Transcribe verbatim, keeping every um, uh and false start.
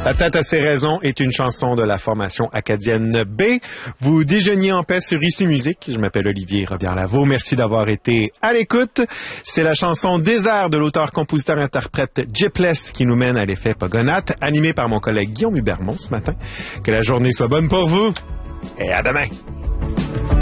La tête à ses raisons est une chanson de la formation acadienne B. Vous déjeuniez en paix sur Ici Musique. Je m'appelle Olivier Robillard-Lavaux. Merci d'avoir été à l'écoute. C'est la chanson Désert de l'auteur-compositeur-interprète Jipless qui nous mène à l'effet Pogonat, animé par mon collègue Guillaume Hubermont ce matin. Que la journée soit bonne pour vous et à demain.